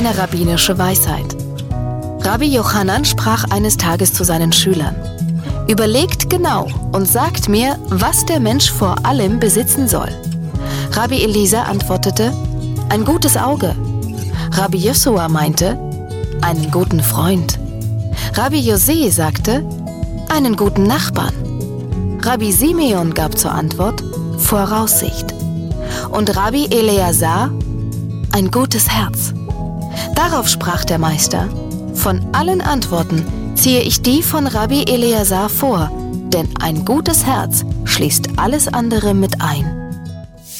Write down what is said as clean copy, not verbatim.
eine rabbinische Weisheit. Rabbi Jochanan sprach eines Tages zu seinen Schülern: Überlegt genau und sagt mir, was der Mensch vor allem besitzen soll. Rabbi Eliezer antwortete: Ein gutes Auge. Rabbi Josua meinte: Einen guten Freund. Rabbi José sagte: Einen guten Nachbarn. Rabbi Simeon gab zur Antwort: Voraussicht. Und Rabbi Eleazar: Ein gutes Herz. Darauf sprach der Meister: Von allen Antworten ziehe ich die von Rabbi Eleazar vor, denn ein gutes Herz schließt alles andere mit ein.